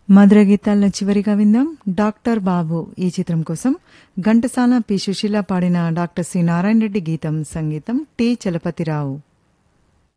మధుర గీతాల్లో చివరిగా విందాం డాక్టర్ బాబు ఈ చిత్రం కోసం ఘంటసాల పి సుశీల పాడిన డాక్టర్ సి నారాయణ రెడ్డి గీతం సంగీతం టి చలపతిరావు.